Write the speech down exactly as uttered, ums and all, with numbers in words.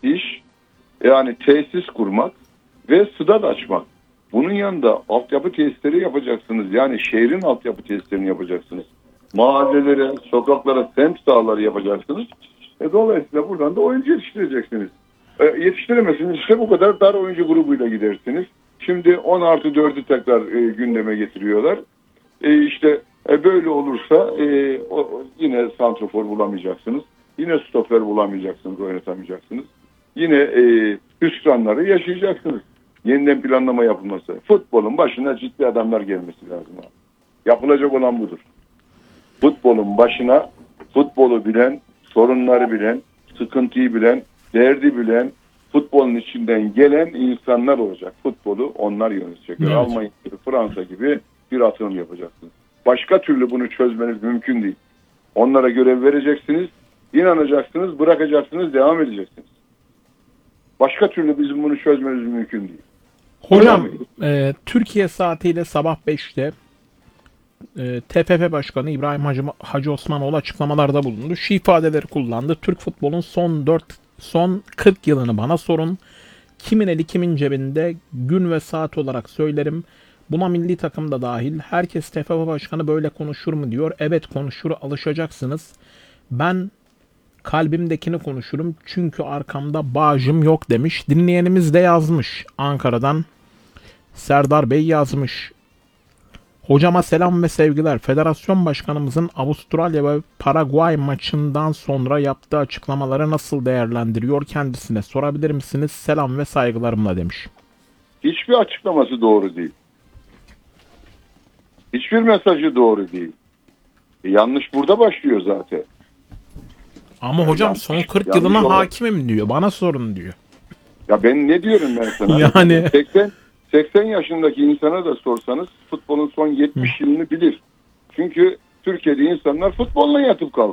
iş yani tesis kurmak ve stat açmak. Bunun yanında altyapı tesisleri yapacaksınız. Yani şehrin altyapı tesislerini yapacaksınız. Mahallelere, sokaklara, semt sahaları yapacaksınız. E dolayısıyla buradan da oyuncu yetiştireceksiniz. E, yetiştiremezsiniz işte bu kadar dar oyuncu grubuyla gidersiniz. Şimdi on artı dördü tekrar e, gündeme getiriyorlar. E, işte e, böyle olursa e, o, yine santrofor bulamayacaksınız. Yine stoper bulamayacaksınız, oynatamayacaksınız. Yine e, hüsranları yaşayacaksınız. Yeniden planlama yapılması. Futbolun başına ciddi adamlar gelmesi lazım. Abi. Yapılacak olan budur. Futbolun başına futbolu bilen, sorunları bilen, sıkıntıyı bilen, derdi bilen, futbolun içinden gelen insanlar olacak. Futbolu onlar yönetecekler. Evet. Almanya gibi, Fransa gibi bir atılım yapacaksınız. Başka türlü bunu çözmeniz mümkün değil. Onlara görev vereceksiniz, inanacaksınız, bırakacaksınız, devam edeceksiniz. Başka türlü bizim bunu çözmemiz mümkün değil. Hocam e, Türkiye saatiyle sabah beşte e, T F F Başkanı İbrahim Hacı, Hacı Osmanoğlu açıklamalarda bulundu. Şu ifadeleri kullandı. Türk futbolun son dört son kırk yılını bana sorun. Kimin eli kimin cebinde gün ve saat olarak söylerim. Buna milli takım da dahil. Herkes T F F Başkanı böyle konuşur mu diyor. Evet konuşur, alışacaksınız. Ben kalbimdekini konuşurum çünkü arkamda bağcım yok demiş. Dinleyenimiz de yazmış. Ankara'dan Serdar Bey yazmış. Hocama selam ve sevgiler. Federasyon başkanımızın Avustralya ve Paraguay maçından sonra yaptığı açıklamaları nasıl değerlendiriyor kendisine sorabilir misiniz? Selam ve saygılarımla demiş. Hiçbir açıklaması doğru değil. Hiçbir mesajı doğru değil. E, yanlış burada başlıyor zaten. Ama yani hocam yanlış, son kırk yılına olarak hakimim diyor. Bana sorun diyor. Ya ben ne diyorum ben sana? Yani seksen seksen yaşındaki insana da sorsanız futbolun son yetmiş Hı. yılını bilir. Çünkü Türkiye'de insanlar futbolla yatıp kalkıyor.